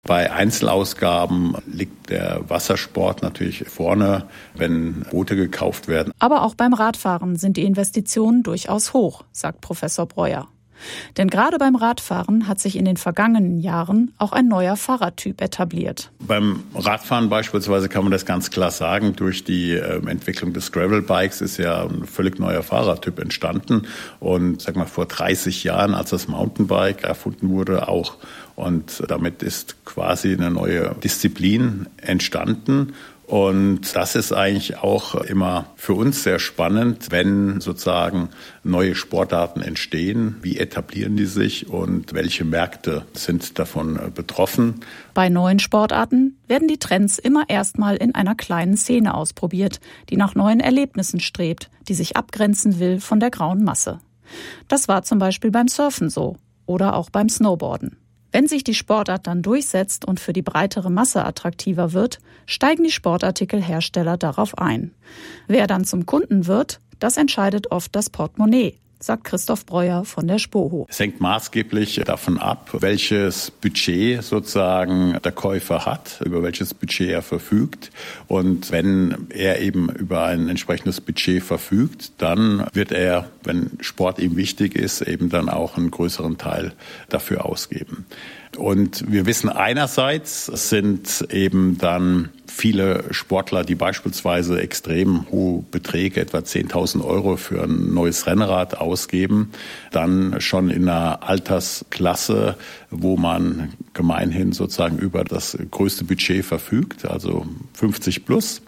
Bei Einzelausgaben liegt der Wassersport natürlich vorne, wenn Boote gekauft werden. Aber auch beim Radfahren sind die Investitionen durchaus hoch, sagt Professor Breuer. Denn gerade beim Radfahren hat sich in den vergangenen Jahren auch ein neuer Fahrradtyp etabliert. Beim Radfahren beispielsweise kann man das ganz klar sagen, durch die Entwicklung des Gravelbikes ist ja ein völlig neuer Fahrradtyp entstanden. Und vor 30 Jahren, als das Mountainbike erfunden wurde, auch. Und damit ist quasi eine neue Disziplin entstanden. Und das ist eigentlich auch immer für uns sehr spannend, wenn sozusagen neue Sportarten entstehen. Wie etablieren die sich und welche Märkte sind davon betroffen? Bei neuen Sportarten werden die Trends immer erstmal in einer kleinen Szene ausprobiert, die nach neuen Erlebnissen strebt, die sich abgrenzen will von der grauen Masse. Das war zum Beispiel beim Surfen so oder auch beim Snowboarden. Wenn sich die Sportart dann durchsetzt und für die breitere Masse attraktiver wird, steigen die Sportartikelhersteller darauf ein. Wer dann zum Kunden wird, das entscheidet oft das Portemonnaie, sagt Christoph Breuer von der Spoho. Es hängt maßgeblich davon ab, welches Budget sozusagen der Käufer hat, über welches Budget er verfügt. Und wenn er eben über ein entsprechendes Budget verfügt, dann wird er, wenn Sport ihm wichtig ist, eben dann auch einen größeren Teil dafür ausgeben. Und wir wissen einerseits, es sind eben dann viele Sportler, die beispielsweise extrem hohe Beträge, etwa 10.000 Euro für ein neues Rennrad ausgeben, dann schon in einer Altersklasse, wo man gemeinhin sozusagen über das größte Budget verfügt, also 50 plus.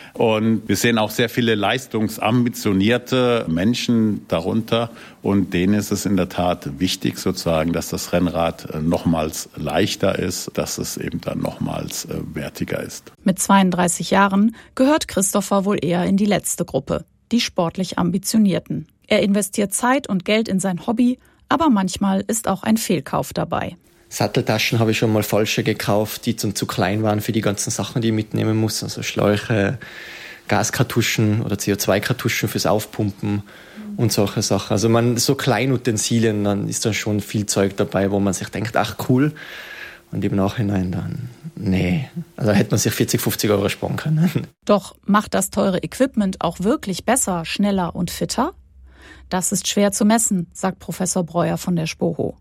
Und wir sehen auch sehr viele leistungsambitionierte Menschen darunter und denen ist es in der Tat wichtig sozusagen, dass das Rennrad nochmals leichter ist, dass es eben dann nochmals wertiger ist. Mit 32 Jahren gehört Christopher wohl eher in die letzte Gruppe, die sportlich Ambitionierten. Er investiert Zeit und Geld in sein Hobby, aber manchmal ist auch ein Fehlkauf dabei. Satteltaschen habe ich schon mal falsche gekauft, die zu klein waren für die ganzen Sachen, die ich mitnehmen muss. Also Schläuche, Gaskartuschen oder CO2-Kartuschen fürs Aufpumpen und solche Sachen. Also so Kleinutensilien, dann ist da schon viel Zeug dabei, wo man sich denkt, ach cool. Und im Nachhinein dann, nee. Also hätte man sich 40, 50 Euro sparen können. Doch macht das teure Equipment auch wirklich besser, schneller und fitter? Das ist schwer zu messen, sagt Professor Breuer von der Spoho.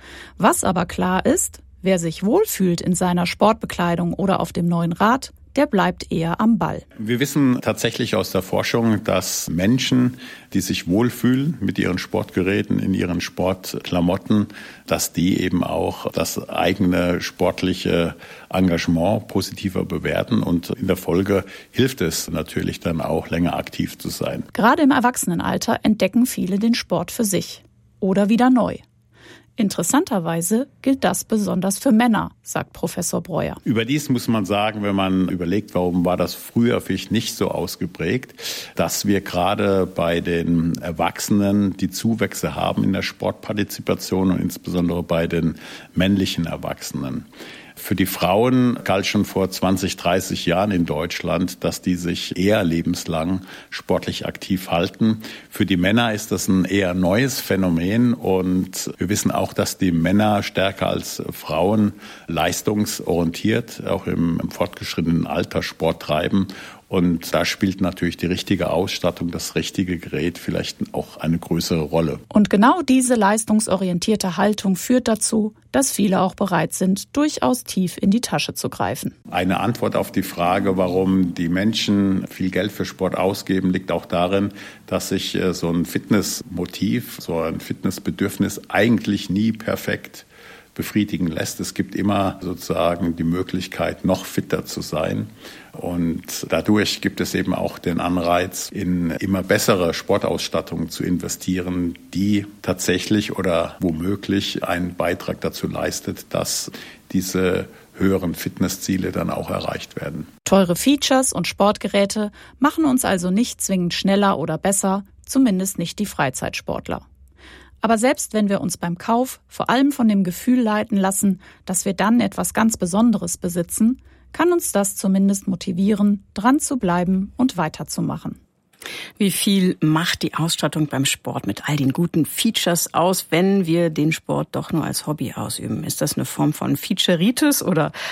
Was aber klar ist, wer sich wohlfühlt in seiner Sportbekleidung oder auf dem neuen Rad, der bleibt eher am Ball. Wir wissen tatsächlich aus der Forschung, dass Menschen, die sich wohlfühlen mit ihren Sportgeräten, in ihren Sportklamotten, dass die eben auch das eigene sportliche Engagement positiver bewerten und in der Folge hilft es natürlich dann auch, länger aktiv zu sein. Gerade im Erwachsenenalter entdecken viele den Sport für sich oder wieder neu. Interessanterweise gilt das besonders für Männer, sagt Professor Breuer. Überdies muss man sagen, wenn man überlegt, warum war das früher vielleicht nicht so ausgeprägt, dass wir gerade bei den Erwachsenen die Zuwächse haben in der Sportpartizipation und insbesondere bei den männlichen Erwachsenen. Für die Frauen galt schon vor 20, 30 Jahren in Deutschland, dass die sich eher lebenslang sportlich aktiv halten. Für die Männer ist das ein eher neues Phänomen und wir wissen auch, dass die Männer stärker als Frauen leistungsorientiert, auch im fortgeschrittenen Alter Sport treiben. Und da spielt natürlich die richtige Ausstattung, das richtige Gerät vielleicht auch eine größere Rolle. Und genau diese leistungsorientierte Haltung führt dazu, dass viele auch bereit sind, durchaus tief in die Tasche zu greifen. Eine Antwort auf die Frage, warum die Menschen viel Geld für Sport ausgeben, liegt auch darin, dass sich so ein Fitnessmotiv, so ein Fitnessbedürfnis eigentlich nie perfekt befriedigen lässt. Es gibt immer sozusagen die Möglichkeit, noch fitter zu sein. Und dadurch gibt es eben auch den Anreiz, in immer bessere Sportausstattung zu investieren, die tatsächlich oder womöglich einen Beitrag dazu leistet, dass diese höheren Fitnessziele dann auch erreicht werden. Teure Features und Sportgeräte machen uns also nicht zwingend schneller oder besser, zumindest nicht die Freizeitsportler. Aber selbst wenn wir uns beim Kauf vor allem von dem Gefühl leiten lassen, dass wir dann etwas ganz Besonderes besitzen, kann uns das zumindest motivieren, dran zu bleiben und weiterzumachen. Wie viel macht die Ausstattung beim Sport mit all den guten Features aus, wenn wir den Sport doch nur als Hobby ausüben? Ist das eine Form von Featureitis oder